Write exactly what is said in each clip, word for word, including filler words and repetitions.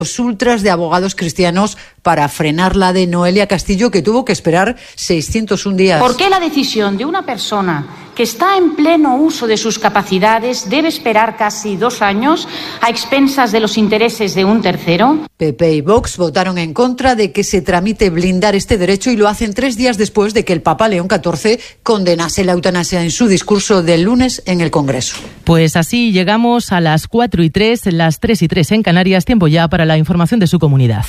Los ultras de abogados cristianos para frenar la de Noelia Castillo, que tuvo que esperar seiscientos un días. ¿Por qué la decisión de una persona que está en pleno uso de sus capacidades debe esperar casi dos años a expensas de los intereses de un tercero? P P y Vox votaron en contra de que se tramite blindar este derecho y lo hacen tres días después de que el Papa León catorce condenase la eutanasia en su discurso del lunes en el Congreso. Pues así llegamos a las cuatro y tres, las tres y tres en Canarias, tiempo ya para la información de su comunidad.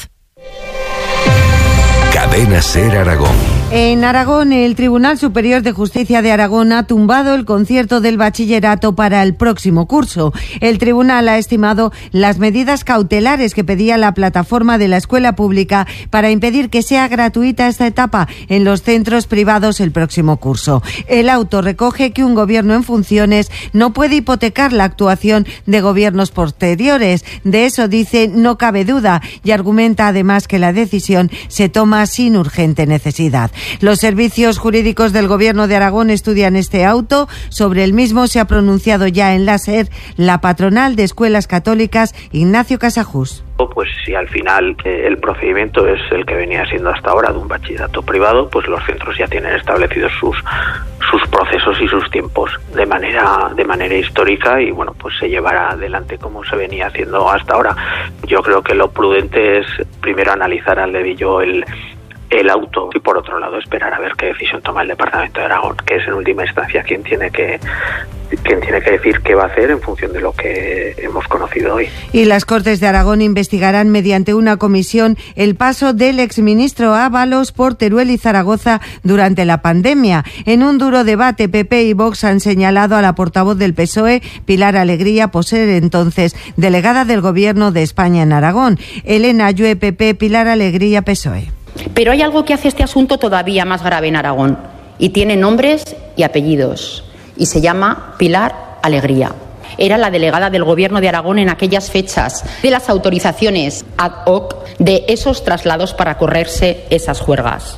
Cadena SER Aragón. En Aragón, el Tribunal Superior de Justicia de Aragón ha tumbado el concierto del bachillerato para el próximo curso. El tribunal ha estimado las medidas cautelares que pedía la plataforma de la escuela pública para impedir que sea gratuita esta etapa en los centros privados el próximo curso. El auto recoge que un gobierno en funciones no puede hipotecar la actuación de gobiernos posteriores. De eso dice no cabe duda y argumenta además que la decisión se toma sin urgente necesidad. Los servicios jurídicos del Gobierno de Aragón estudian este auto. Sobre el mismo se ha pronunciado ya en la SER la patronal de escuelas católicas, Ignacio Casajús. Pues si al final eh, el procedimiento es el que venía siendo hasta ahora de un bachillerato privado, pues los centros ya tienen establecidos sus sus procesos y sus tiempos de manera de manera histórica y bueno, pues se llevará adelante como se venía haciendo hasta ahora. Yo creo que lo prudente es primero analizar al dedillo el el auto y por otro lado esperar a ver qué decisión toma el Departamento de Aragón, que es en última instancia quien tiene que quien tiene que decir qué va a hacer en función de lo que hemos conocido hoy. Y las Cortes de Aragón investigarán mediante una comisión el paso del exministro Ábalos por Teruel y Zaragoza durante la pandemia. En un duro debate, P P y Vox han señalado a la portavoz del P S O E, Pilar Alegría, por ser entonces delegada del Gobierno de España en Aragón. Elena Ayue, P P, Pilar Alegría, P S O E. Pero hay algo que hace este asunto todavía más grave en Aragón y tiene nombres y apellidos y se llama Pilar Alegría. Era la delegada del Gobierno de Aragón en aquellas fechas de las autorizaciones ad hoc de esos traslados para correrse esas juergas.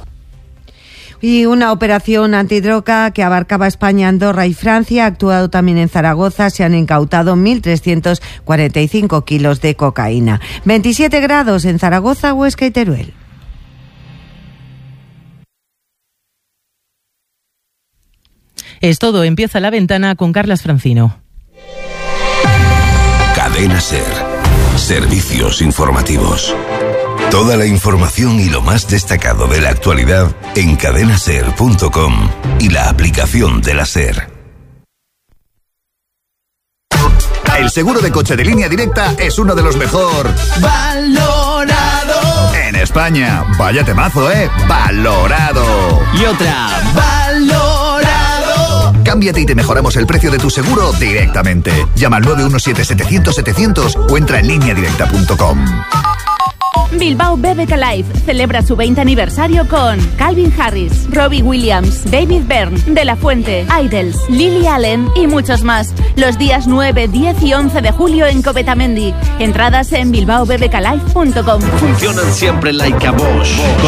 Y una operación antidroga que abarcaba España, Andorra y Francia ha actuado también en Zaragoza. Se han incautado mil trescientos cuarenta y cinco kilos de cocaína. veintisiete grados en Zaragoza, Huesca y Teruel. Es todo, empieza La Ventana con Carlas Francino. Cadena SER. Servicios informativos. Toda la información y lo más destacado de la actualidad en cadena ser punto com y la aplicación de la SER. El seguro de coche de Línea Directa es uno de los mejor valorado en España. Vaya temazo, ¿eh? Valorado. Y otra, valorado. Cámbiate y te mejoramos el precio de tu seguro directamente. Llama al nueve uno siete, setecientos, setecientos o entra en línea directa punto com. Bilbao B B K Live celebra su veinte aniversario con Calvin Harris, Robbie Williams, David Byrne, De La Fuente, Idols, Lily Allen y muchos más. Los días nueve, diez y once de julio en Covetamendi. Entradas en bilbao b b k live punto com. Funcionan siempre like a Bosch.